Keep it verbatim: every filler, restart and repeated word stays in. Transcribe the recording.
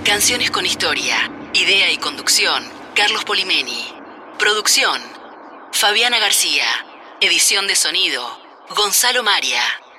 Canciones con historia. Idea y conducción, Carlos Polimeni. Producción, Fabiana García. Edición de sonido, Gonzalo Maria.